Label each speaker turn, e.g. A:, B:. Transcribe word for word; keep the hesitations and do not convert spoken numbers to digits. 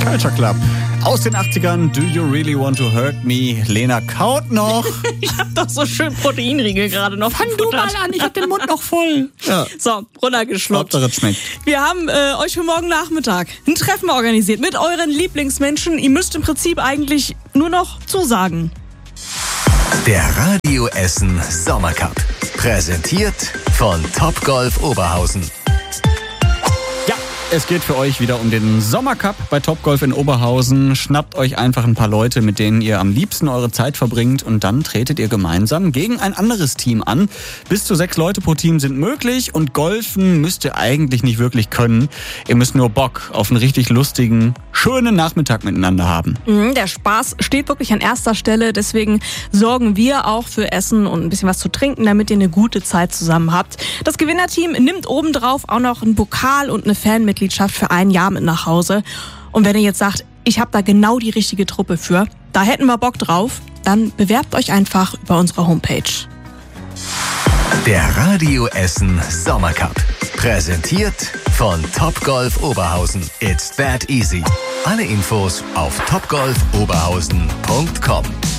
A: Culture Club. Aus den achtzigern, Do You Really Want to Hurt Me? Lena kaut noch.
B: Ich hab doch so schön Proteinriegel gerade noch.
A: Fang du mal an, ich hab den Mund noch voll. Ja.
B: So, runtergeschluckt.
A: Hauptsache es schmeckt.
B: Wir haben äh, euch für morgen Nachmittag ein Treffen organisiert mit euren Lieblingsmenschen. Ihr müsst im Prinzip eigentlich nur noch zusagen.
C: Der Radio Essen Sommercup. Präsentiert von Topgolf Oberhausen.
A: Ja, es geht für euch wieder um den Sommercup bei Topgolf in Oberhausen. Schnappt euch einfach ein paar Leute, mit denen ihr am liebsten eure Zeit verbringt und dann tretet ihr gemeinsam gegen ein anderes Team an. Bis zu sechs Leute pro Team sind möglich und golfen müsst ihr eigentlich nicht wirklich können. Ihr müsst nur Bock auf einen richtig lustigen, schönen Nachmittag miteinander haben.
B: Mhm, der Spaß steht wirklich an erster Stelle, deswegen sorgen wir auch für Essen und ein bisschen was zu trinken, damit ihr eine gute Zeit zusammen habt. Das Gewinnerteam nimmt obendrauf auch noch einen Pokal und eine Fanmitgliedschaft für ein Jahr mit nach Hause. Und wenn ihr jetzt sagt, ich habe da genau die richtige Truppe für, da hätten wir Bock drauf, dann bewerbt euch einfach über unsere Homepage.
C: Der Radio Essen Sommercup. Präsentiert von Topgolf Oberhausen. It's that easy. Alle Infos auf topgolf oberhausen punkt com.